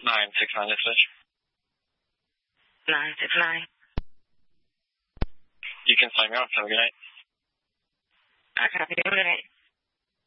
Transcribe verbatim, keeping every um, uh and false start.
nine six nine, yes, Fish. nine six nine. You can sign me off. Have a good night. I copy. Good night.